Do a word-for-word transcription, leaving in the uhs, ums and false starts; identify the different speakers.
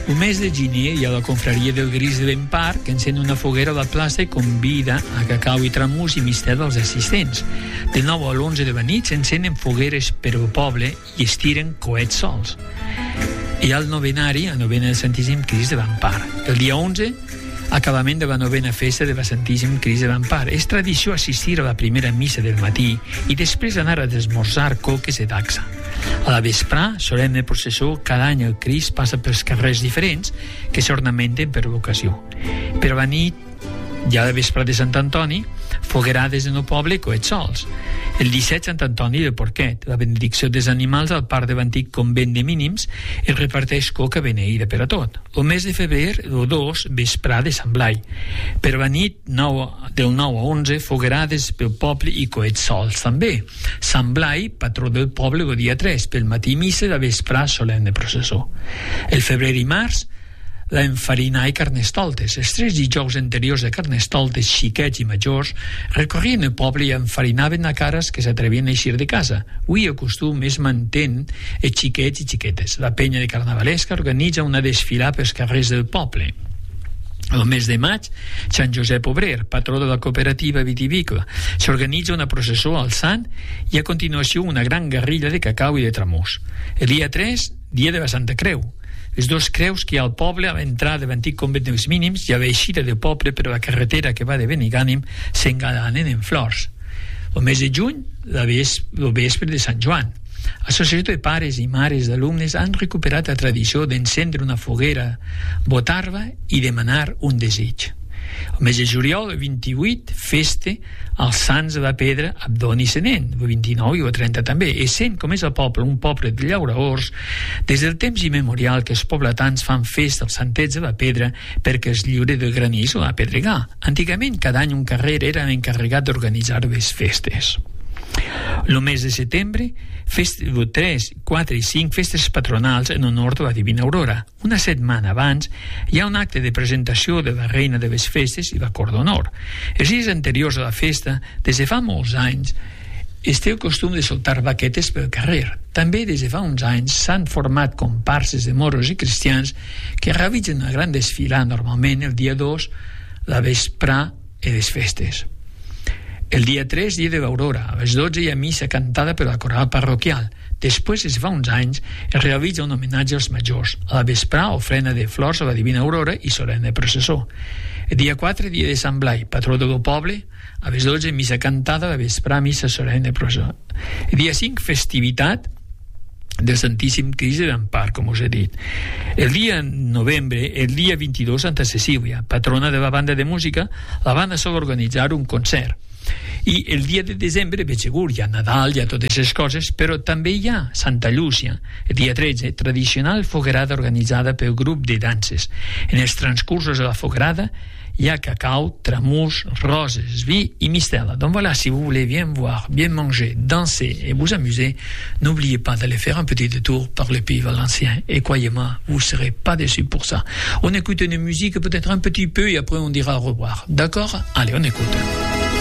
Speaker 1: El mes de gener hi ha la confraria del Gris de l'Empar, que encén una foguera a la plaça i convida a cacau i tramús i mistela dels assistents. De nou a l'onze de la nit s'encenen fogueres per al poble i es tiren coets sols. Hi ha el novenari, la novena del Santíssim Crist de l'Empar. El dia onze, acabament de la novena festa de la Santíssim Crist de l'Empar. És tradició assistir a la primera missa del matí i després anar a desmorzar coques de dacsa. A la vesprà, solemne processó, cada any el Crist passa pels carrers diferents que s'ornamenten per l'ocasió. Per la nit, ja la vesprà de Sant Antoni, foguerades en el poble i coets sols. El disset, Sant Antoni de Porquet, la benedicció dels animals al parc de l'antic convent de mínims, es reparteix coca beneïda per a tot. El mes de febrer, el dos, vesprà de Sant Blai. Per la nit, nou, del nou a onze, foguerades pel poble i coets sols també. Sant Blai, patró del poble, el dia tres, pel matí missa i la vesprà solemne processó. El febrer i març, l'enfarinar i carnestoltes. Els tres dijous anteriors de carnestoltes, xiquets i majors, recorrien el poble i enfarinaven a cares que s'atrevien a eixir de casa. Avui el costum es mantén els xiquets i xiquetes. La penya de carnavalesca organitza una desfilada pels carrers del poble. El mes de maig, Sant Josep Obrer, patró de la cooperativa vitivícola, s'organitza una processó al Sant i a continuació una gran guerrilla de cacau i de tramús. El dia tres, dia de la Santa Creu. Les dos creus que hi ha al poble a l'entrada de l'antic convent dels mínims i a l'eixida del poble per la carretera que va de Benigànim s'engalanen en flors. El mes de juny, la ves, el vespre de Sant Joan. Associació de pares i mares d'alumnes han recuperat la tradició d'encendre una foguera, botar-la i demanar un desig. El mes de juliol, el vint-i-vuit, festa als Sants de la Pedra, Abdon i Senent, el vint-i-nou i el trenta també. Essent com és el poble, un poble de llauradors, des del temps immemorial que els pobletans fan festa als Santets de la Pedra perquè es lliure del granís o la pedregà. Antigament, cada any un carrer era encarregat d'organitzar les festes. El mes de setembre, fest... tres, quatre i cinc festes patronals en honor de la Divina Aurora. Una setmana abans hi ha un acte de presentació de la reina de les festes i la cor d'honor. Els dies anteriors a la festa, des de fa molts anys, es té el costum de soltar baquetes pel carrer. També des de fa uns anys s'han format comparses de moros i cristians que realitzen una gran desfilada normalment el dia dos, la vesprà i les festes. El dia tres, dia de l'Aurora, a les dotze hi ha missa cantada per la coral parroquial. Després, des de fa uns anys, es realitza un homenatge als majors. A la vesprà, ofrena de flors a la Divina Aurora i solemne processó. El dia quatre, dia de Sant Blai, patró del poble, a les dotze, missa cantada, a la vesprà, missa solemne processó. El dia cinc, festivitat del Santíssim Crist de l'Empar, com us he dit. El dia novembre, el dia vint-i-dos, Santa Cecília, patrona de la banda de música, la banda sol organitzar un concert. I el dia de desembre, ben segur, hi ha Nadal, hi ha totes aquestes coses, però també hi ha Santa Llúcia, el dia tretze, tradicional foguerada organitzada pel grup de danses. En els transcursos de la foguerada hi ha cacau, tramús, roses, vi i mistela. Donc voilà, si vous voulez bien voir, bien manger, danser et vous amuser, n'oubliez pas d'aller faire un petit détour par le pays valencien. Et croyez-moi, vous ne serez pas déçus pour ça. On écoute une musique peut-être un petit peu et après on dira au revoir. D'accord? Allez, on écoute.